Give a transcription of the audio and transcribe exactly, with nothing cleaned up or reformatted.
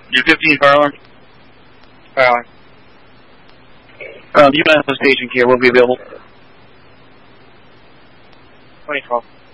U fifteen fire alarm. Fire alarm. Um, U N S station here will be available. twenty twelve.